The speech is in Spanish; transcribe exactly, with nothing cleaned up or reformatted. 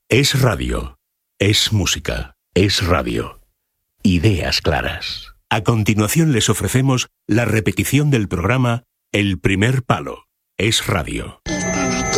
Es radio. Es música. Es radio. Ideas claras. A continuación les ofrecemos la repetición del programa El Primer Palo. Es radio.